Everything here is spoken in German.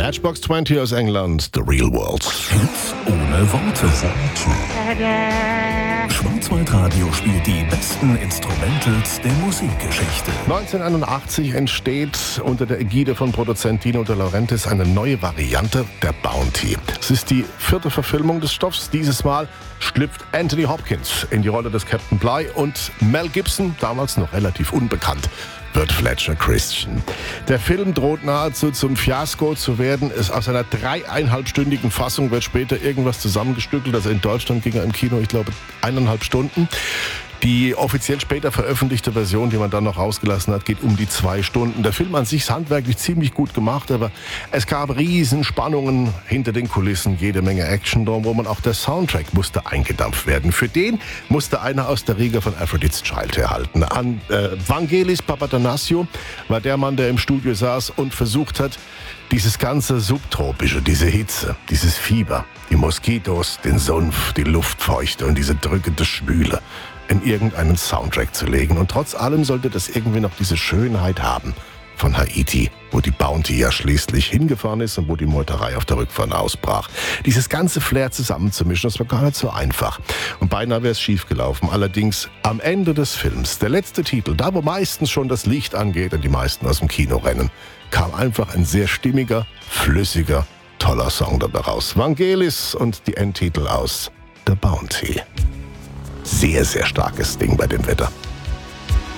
Matchbox 20 aus England, The Real World. Hits ohne Worte. Schwarzwaldradio spielt die besten Instrumentals der Musikgeschichte. 1981 entsteht unter der Ägide von Produzent Dino De Laurentiis eine neue Variante der Bounty. Es ist die 4. Verfilmung des Stoffs. Dieses Mal schlüpft Anthony Hopkins in die Rolle des Captain Bligh und Mel Gibson, damals noch relativ unbekannt, wird Fletcher Christian. Der Film droht nahezu zum Fiasko zu werden. Aus einer 3,5-stündigen Fassung wird später irgendwas zusammengestückelt. Also in Deutschland ging er im Kino, ich glaube, 1,5 Stunden. Die offiziell später veröffentlichte Version, die man dann noch rausgelassen hat, geht um die 2 Stunden. Der Film an sich ist handwerklich ziemlich gut gemacht, aber es gab Riesenspannungen hinter den Kulissen, jede Menge Action drum, und auch der Soundtrack musste eingedampft werden. Für den musste einer aus der Riege von Aphrodite's Child herhalten. Vangelis Papathanassiou war der Mann, der im Studio saß und versucht hat, dieses ganze Subtropische, diese Hitze, dieses Fieber, die Moskitos, den Sumpf, die Luftfeuchte und diese drückende Schwüle in irgendeinen Soundtrack zu legen. Und trotz allem sollte das irgendwie noch diese Schönheit haben von Haiti, wo die Bounty ja schließlich hingefahren ist und wo die Meuterei auf der Rückfahrt ausbrach. Dieses ganze Flair zusammenzumischen, das war gar nicht so einfach. Und beinahe wäre es schiefgelaufen. Allerdings am Ende des Films, der letzte Titel, da wo meistens schon das Licht angeht und die meisten aus dem Kino rennen, kam einfach ein sehr stimmiger, flüssiger, toller Song dabei raus. Vangelis und die Endtitel aus The Bounty. Sehr, sehr starkes Ding bei dem Wetter.